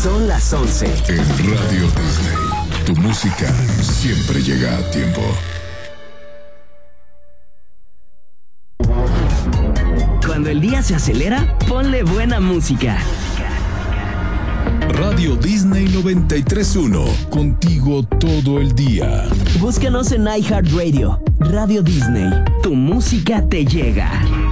Son las 11. En Radio Disney, tu música siempre llega a tiempo. Cuando el día se acelera, ponle buena música. Radio Disney 93.1, contigo todo el día. Búscanos en iHeartRadio. Radio Disney, tu música te llega.